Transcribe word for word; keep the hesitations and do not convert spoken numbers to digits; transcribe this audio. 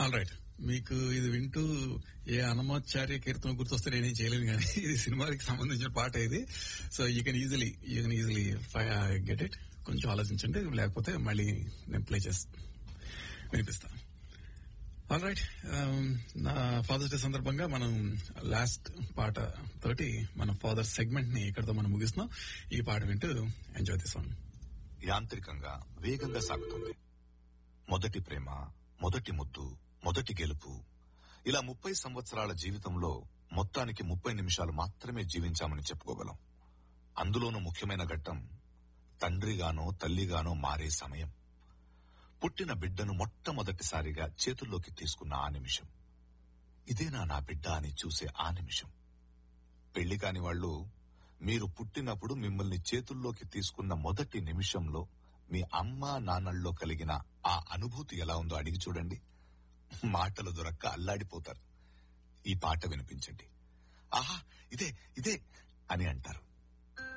All right. మీకు ఇది వింటూ ఏ అన్నమాచార్య కీర్తన గుర్తొస్తే నేనేం చేయలేను కానీ ఇది సినిమాకి సంబంధించిన పాట ఇది. So you can easily you can easily get it. కొంచెం ఆలోచించండి, లేకపోతే మళ్ళీ నేను ప్లే చేసి వినిపిస్తాను. All right. నా ఫాదర్స్ డే సందర్భంగా మనం లాస్ట్ పాట తోటి మన ఫాదర్ సెగ్మెంట్ ని ఇక్కడతో మనం ముగిస్తున్నాం. ఈ పాట వింటూ ఎంజాయ్ ది సాంగ్. యాంత్రికంగా వేగంగా సాగుతుంది. మొదటి ప్రేమ, మొదటి ముద్దు, మొదటి గెలుపు, ఇలా ముప్పై సంవత్సరాల జీవితంలో మొత్తానికి ముప్పై నిమిషాలు మాత్రమే జీవించామని చెప్పుకోగలం. అందులోనూ ముఖ్యమైన ఘట్టం తండ్రిగానో తల్లిగానో మారే సమయం. పుట్టిన బిడ్డను మొట్టమొదటిసారిగా చేతుల్లోకి తీసుకున్న ఆ నిమిషం. ఇదేనా నా బిడ్డ అని చూసే ఆ నిమిషం. పెళ్లి కాని వాళ్లు మీరు పుట్టినప్పుడు మిమ్మల్ని చేతుల్లోకి తీసుకున్న మొదటి నిమిషంలో మీ అమ్మా నాన్నల్లో కలిగిన ఆ అనుభూతి ఎలా ఉందో అడిగి చూడండి. మాటలు దొరక్క అల్లాడిపోతారు. ఈ పాట వినిపించండి. ఆహా, ఇదే ఇదే అని అంటారు.